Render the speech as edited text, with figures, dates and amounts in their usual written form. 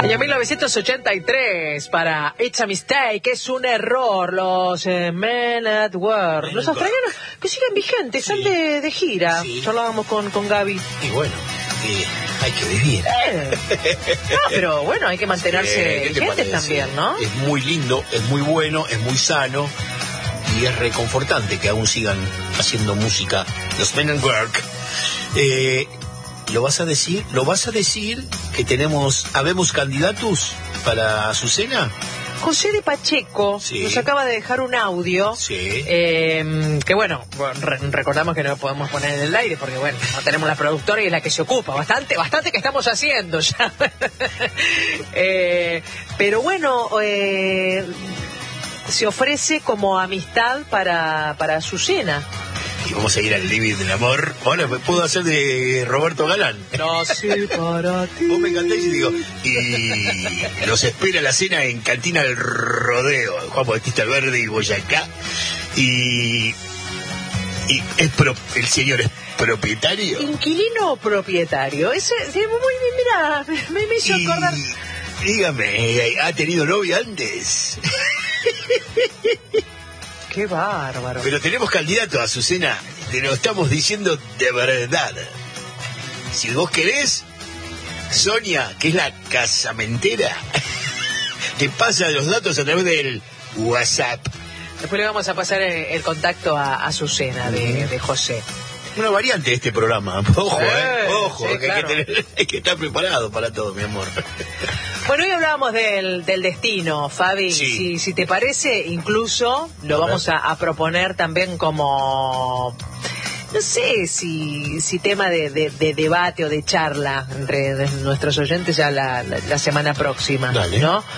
Año 1983 para It's a Mistake, es un error. Los Men at Work, los australianos que siguen vigentes, están de gira. Sí. Ya hablábamos con Gaby. Y bueno, hay que vivir. Pero bueno, hay que mantenerse ¿Qué te vigentes parece? también, ¿no? Es muy lindo, es muy bueno, es muy sano y es reconfortante que aún sigan haciendo música los Men at Work. ¿Lo vas a decir? ¿Lo vas a decir que habemos candidatos para Azucena? José de Pacheco nos acaba de dejar un audio que bueno, recordamos que no lo podemos poner en el aire porque bueno, no tenemos la productora y es la que se ocupa, bastante que estamos haciendo ya. Pero bueno, se ofrece como amistad para Azucena. Y vamos a ir al living del amor. Ahora me puedo hacer de Roberto Galán. No sé para ti. Vos me cantáis y digo, y los espera la cena en Cantina del Rodeo, Juan Bautista Alberdi y Boyacá. Y el señor es propietario. ¿Inquilino o propietario? Ese, mira, me hizo acordar. Dígame, ¿ha tenido novia antes? Qué bárbaro. Pero tenemos candidato a Azucena, te lo estamos diciendo de verdad. Si vos querés, Sonia, que es la casamentera, te pasa los datos a través del WhatsApp. Después le vamos a pasar el contacto a Azucena de José. Una variante de este programa. Ojo, ojo, sí, que claro. hay que estar preparado para todo, mi amor. Bueno, hoy hablábamos del destino, Fabi. Sí. Si te parece, incluso lo vamos a proponer también como, no sé si tema de debate o de charla entre nuestros oyentes ya la semana próxima. Dale. ¿No?